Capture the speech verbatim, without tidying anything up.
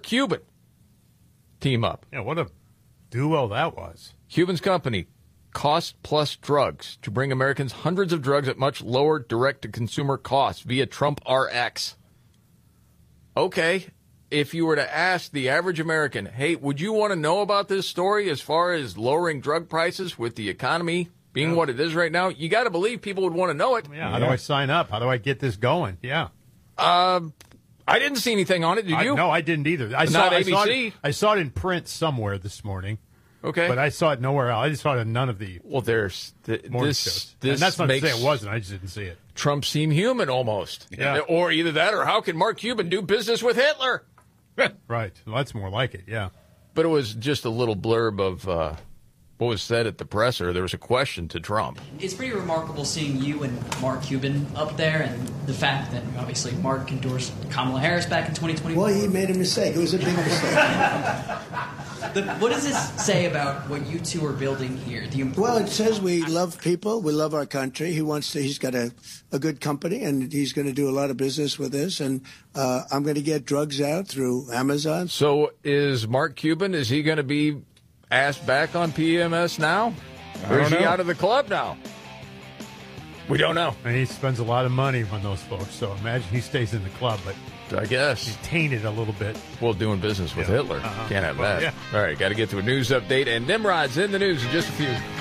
Cuban team up. Yeah, what a duo that was. Cuban's company, Cost Plus Drugs, to bring Americans hundreds of drugs at much lower direct-to-consumer costs via Trump R X. Okay, if you were to ask the average American, hey, would you want to know about this story as far as lowering drug prices with the economy being yeah. what it is right now? You got to believe people would want to know it. Yeah, how yeah. do I sign up? How do I get this going? Yeah. Um, I didn't see anything on it. Did you? I, no, I didn't either. I Not saw, A B C? I saw, it, I saw it in print somewhere this morning. Okay. But I saw it nowhere else. I just saw it in none of the Well, there's th- morning this, shows. This and that's not to makes say it wasn't. I just didn't see it. Trump seem human almost. Yeah. Or either that or how can Mark Cuban do business with Hitler? Right. Well, that's more like it, yeah. But it was just a little blurb of uh, what was said at the presser. There was a question to Trump. It's pretty remarkable seeing you and Mark Cuban up there, and the fact that obviously Mark endorsed Kamala Harris back in twenty twenty. Well, he made a mistake. It was a big mistake. The, what does this say about what you two are building here? The well, it says we love people. We love our country. He wants to. He's got a, a good company, and he's going to do a lot of business with this. And uh, I'm going to get drugs out through Amazon. So is Mark Cuban, is he going to be asked back on P M S now? Or is he know. out of the club now? We don't know. And he spends a lot of money on those folks, so imagine he stays in the club, but I guess he's tainted a little bit. Well, doing business with yeah. Hitler. Uh-huh. Can't have well, that. Yeah. All right, got to get to a news update, and Nimrod's in the news in just a few.